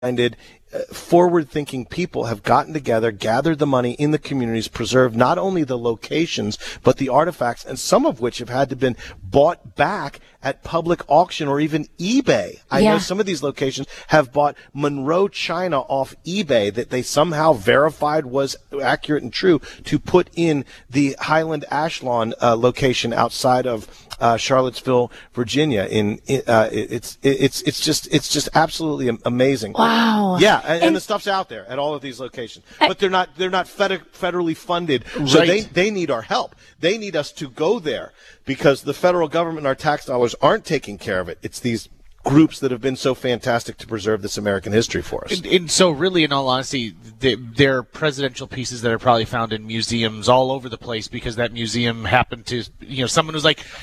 minded, forward-thinking people have gotten together, gathered the money in the communities, preserved not only the locations, but the artifacts, and some of which have had to been bought back at public auction or even eBay. I know some of these locations have bought Monroe china off eBay that they somehow verified was accurate and true to put in the Highland Ashlawn location outside of Charlottesville, Virginia. It's just absolutely amazing. Wow. Yeah, and the stuff's out there at all of these locations, but they're not federally funded, so Right. they need our help. They need us to go there because the federal government and our tax dollars aren't taking care of it. It's these groups that have been so fantastic to preserve this American history for us. And so really, in all honesty, they're presidential pieces that are probably found in museums all over the place because that museum happened to, someone was like,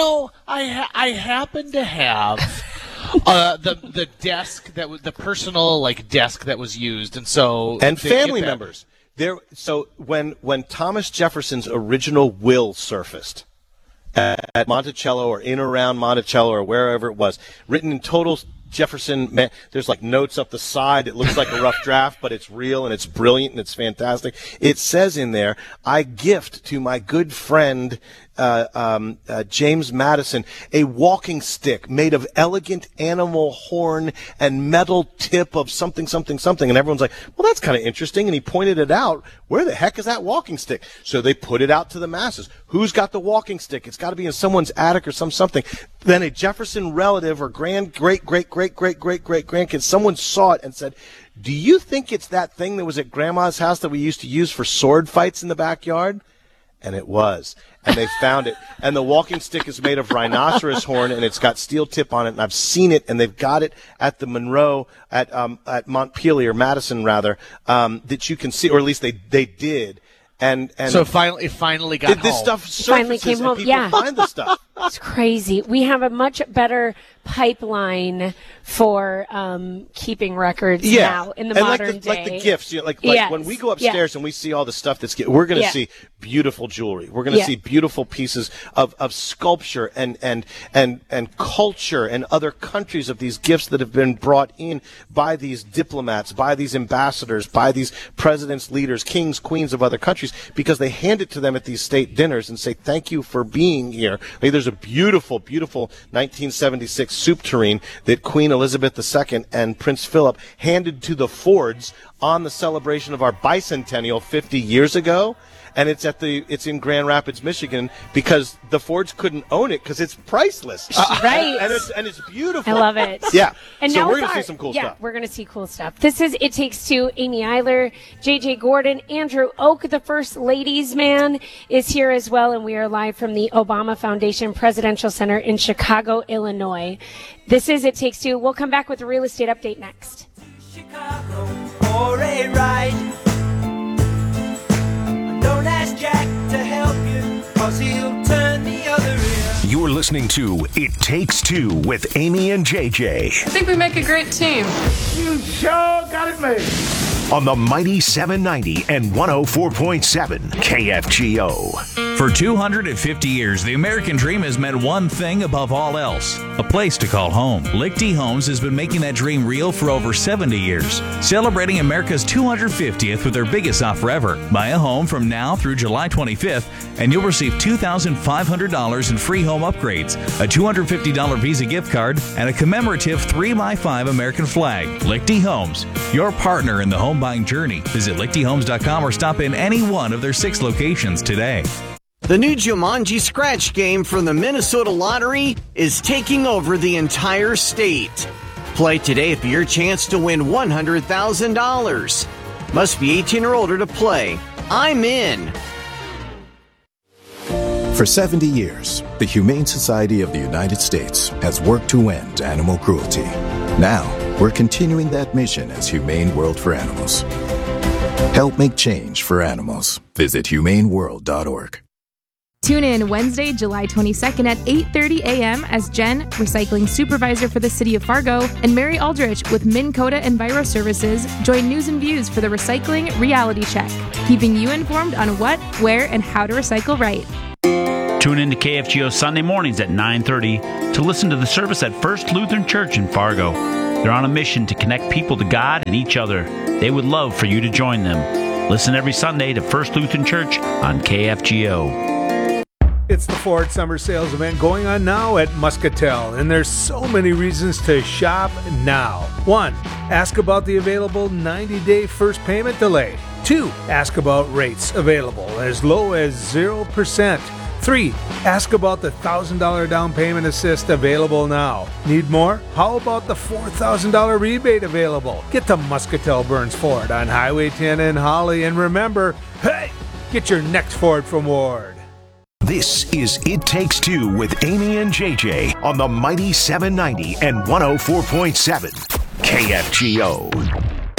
I happen to have the desk that was the personal desk that was used, and so family members. So when Thomas Jefferson's original will surfaced at Monticello or in around Monticello or wherever it was, written in total Jefferson, there's notes up the side. It looks like a rough draft, but it's real and it's brilliant and it's fantastic. It says in there, I gift to my good friend James Madison a walking stick made of elegant animal horn and metal tip of something, something, something. And everyone's like, well, that's kind of interesting. And he pointed it out. Where the heck is that walking stick? So they put it out to the masses. Who's got the walking stick? It's got to be in someone's attic or something. Then a Jefferson relative or great-great-great-great-great-great-great-grandkid, someone saw it and said, do you think it's that thing that was at Grandma's house that we used to use for sword fights in the backyard? And it was. And they found it. And the walking stick is made of rhinoceros horn, and it's got steel tip on it. And I've seen it, and they've got it at the Monroe, at Montpelier, Madison rather, that you can see, or at least they did. And so it finally got this home. Stuff finally came home. and people find the stuff. It's crazy. We have a much better pipeline for keeping records now in the modern day. Like the gifts, when we go upstairs and we see all the stuff we're going to see beautiful jewelry. We're going to see beautiful pieces of sculpture and culture and other countries of these gifts that have been brought in by these diplomats, by these ambassadors, by these presidents, leaders, kings, queens of other countries, because they hand it to them at these state dinners and say, thank you for being here. There's a beautiful, beautiful 1976 soup tureen that Queen Elizabeth II and Prince Philip handed to the Fords on the celebration of our bicentennial 50 years ago. And it's in Grand Rapids, Michigan, because the Fords couldn't own it because it's priceless. Right. And it's beautiful. I love it. Yeah. And so now we're going to see some cool stuff. Yeah, we're going to see cool stuff. This is It Takes Two. Amy Eiler, J.J. Gordon, Andrew Oak, the First Ladies Man, is here as well. And we are live from the Obama Foundation Presidential Center in Chicago, Illinois. This is It Takes Two. We'll come back with a real estate update next. Chicago for a ride. Don't ask Jack to help you, 'cause he'll turn the other ear. You're listening to It Takes Two with Amy and JJ. I think we make a great team. You sure got it made. On the mighty 790 and 104.7 KFGO. For 250 years, the American dream has meant one thing above all else: a place to call home. Lichty Homes has been making that dream real for over 70 years, celebrating America's 250th with their biggest offer ever. Buy a home from now through July 25th, and you'll receive $2,500 in free home upgrades, a $250 Visa gift card, and a commemorative 3x5 American flag. Lichty Homes, your partner in the home buying journey. Visit lichtyhomes.com or stop in any one of their 6 locations today. The new Jumanji Scratch game from the Minnesota Lottery is taking over the entire state. Play today for your chance to win $100,000. Must be 18 or older to play. I'm in. For 70 years, the Humane Society of the United States has worked to end animal cruelty. Now, we're continuing that mission as Humane World for Animals. Help make change for animals. Visit humaneworld.org. Tune in Wednesday, July 22nd at 8:30 a.m. as Jen, recycling supervisor for the city of Fargo, and Mary Aldrich with Minn Kota Enviro Services join News and Views for the Recycling Reality Check, keeping you informed on what, where, and how to recycle right. Tune in to KFGO Sunday mornings at 9:30 to listen to the service at First Lutheran Church in Fargo. They're on a mission to connect people to God and each other. They would love for you to join them. Listen every Sunday to First Lutheran Church on KFGO. It's the Ford Summer Sales event going on now at Muscatel, and there's so many reasons to shop now. 1. Ask about the available 90-day first payment delay. 2. Ask about rates available as low as 0%. 3. Ask about the $1,000 down payment assist available now. Need more? How about the $4,000 rebate available? Get to Muscatel Burns Ford on Highway 10 in Holly, and remember, hey, get your next Ford from Ward. This is It Takes Two with Amy and JJ on the Mighty 790 and 104.7 KFGO.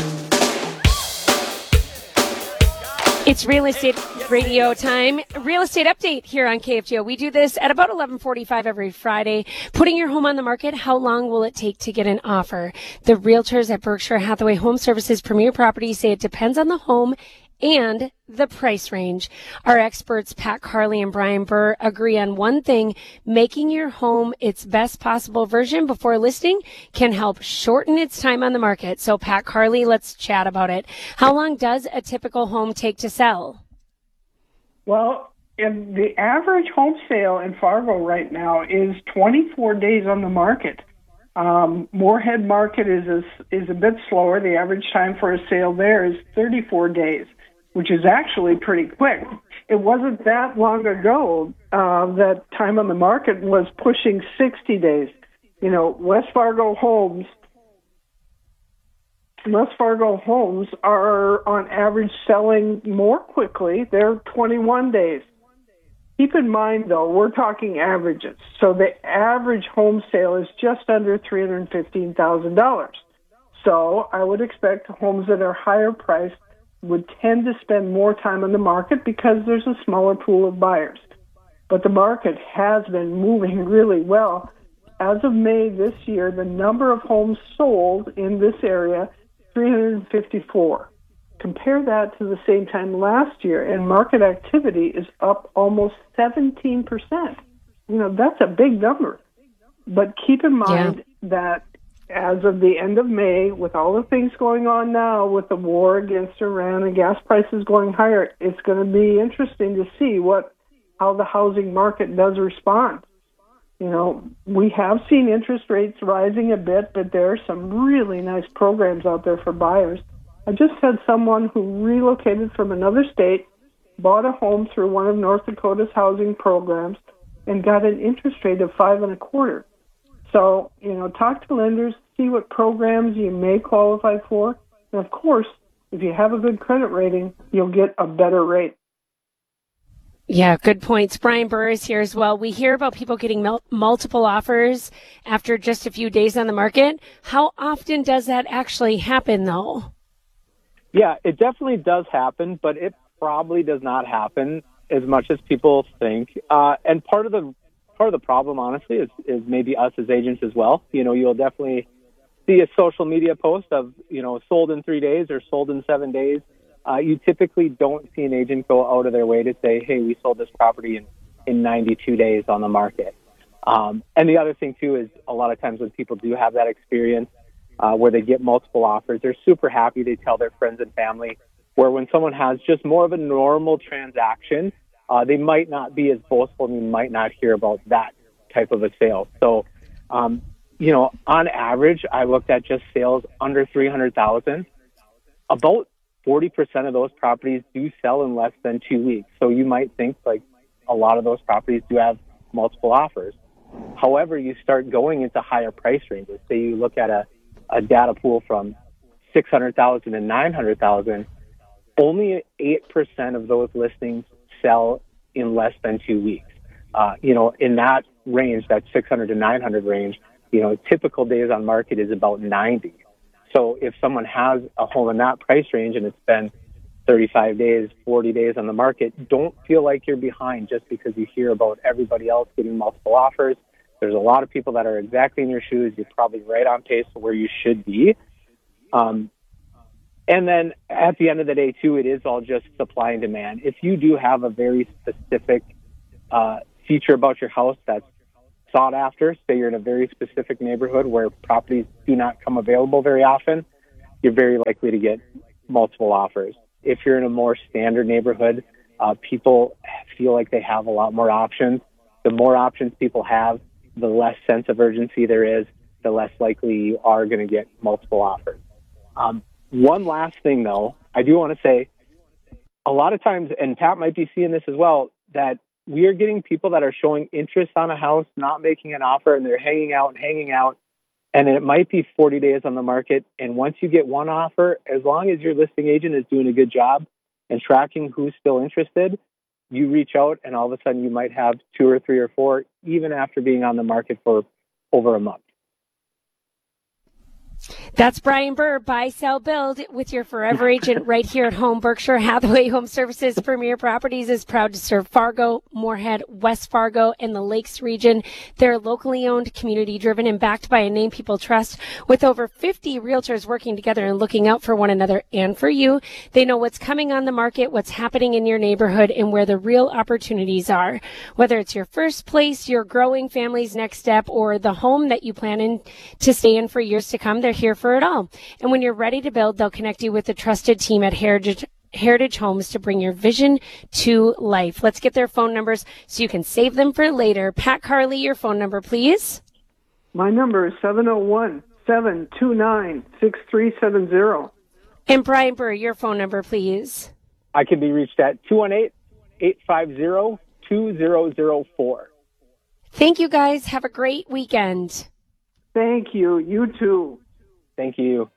It's real estate radio time. Real estate update here on KFGO. We do this at about 11:45 every Friday. Putting your home on the market, how long will it take to get an offer? The realtors at Berkshire Hathaway Home Services Premier Properties say it depends on the home and the price range. Our experts, Pat Carley and Brian Burr, agree on one thing: making your home its best possible version before listing can help shorten its time on the market. So, Pat Carley, let's chat about it. How long does a typical home take to sell? Well, the average home sale in Fargo right now is 24 days on the market. Moorhead market is a bit slower. The average time for a sale there is 34 days, which is actually pretty quick. It wasn't that long ago that time on the market was pushing 60 days. You know, West Fargo homes are on average selling more quickly. They're 21 days. Keep in mind, though, we're talking averages. So the average home sale is just under $315,000. So I would expect homes that are higher priced would tend to spend more time on the market because there's a smaller pool of buyers. But the market has been moving really well. As of May this year, the number of homes sold in this area, 354. Compare that to the same time last year, and market activity is up almost 17%. You know, that's a big number. But keep in mind that as of the end of May, with all the things going on now, with the war against Iran and gas prices going higher, it's going to be interesting to see how the housing market does respond. You know, we have seen interest rates rising a bit, but there are some really nice programs out there for buyers. I just had someone who relocated from another state, bought a home through one of North Dakota's housing programs, and got an interest rate of 5.25%. So, you know, talk to lenders, see what programs you may qualify for. And of course, if you have a good credit rating, you'll get a better rate. Yeah, good points. Brian Burr is here as well. We hear about people getting multiple offers after just a few days on the market. How often does that actually happen, though? Yeah, it definitely does happen, but it probably does not happen as much as people think. And part of the problem, honestly, is maybe us as agents as well. You know, you'll definitely see a social media post of, you know, sold in 3 days or sold in 7 days. You typically don't see an agent go out of their way to say, hey, we sold this property in 92 days on the market. And the other thing, too, is a lot of times when people do have that experience where they get multiple offers, they're super happy. They tell their friends and family, where when someone has just more of a normal transaction, they might not be as boastful and you might not hear about that type of a sale. So, you know, on average, I looked at just sales under $300,000. About 40% of those properties do sell in less than 2 weeks. So you might think like a lot of those properties do have multiple offers. However, you start going into higher price ranges. Say you look at a data pool from $600,000 to $900,000, only 8% of those listings sell in less than 2 weeks. You know, in that range, that 600 to 900 range, you know, typical days on market is about 90. So if someone has a home in that price range and it's been 35 days, 40 days on the market, don't feel like you're behind just because you hear about everybody else getting multiple offers. There's a lot of people that are exactly in your shoes. You're probably right on pace to where you should be. And then at the end of the day, too, it is all just supply and demand. If you do have a very specific feature about your house that's sought after, say you're in a very specific neighborhood where properties do not come available very often, you're very likely to get multiple offers. If you're in a more standard neighborhood, people feel like they have a lot more options. The more options people have, the less sense of urgency there is, the less likely you are going to get multiple offers. One last thing, though, I do want to say, a lot of times, and Pat might be seeing this as well, that we are getting people that are showing interest on a house, not making an offer, and they're hanging out, and it might be 40 days on the market. And once you get one offer, as long as your listing agent is doing a good job and tracking who's still interested, you reach out, and all of a sudden you might have 2 or 3 or 4, even after being on the market for over a month. That's Brian Burr, Buy, Sell, Build, with your forever agent right here at home. Berkshire Hathaway Home Services Premier Properties is proud to serve Fargo, Moorhead, West Fargo, and the Lakes region. They're locally owned, community-driven, and backed by a name people trust. With over 50 realtors working together and looking out for one another and for you, they know what's coming on the market, what's happening in your neighborhood, and where the real opportunities are. Whether it's your first place, your growing family's next step, or the home that you plan to stay in for years to come, they're here for it all. And when you're ready to build, they'll connect you with the trusted team at Heritage Homes to bring your vision to life. Let's get their phone numbers so you can save them for later. Pat Carley, your phone number, please. My number is 701-729-6370. And Brian Burr, your phone number, please. I can be reached at 218-850-2004. Thank you, guys. Have a great weekend. Thank you. You too. Thank you.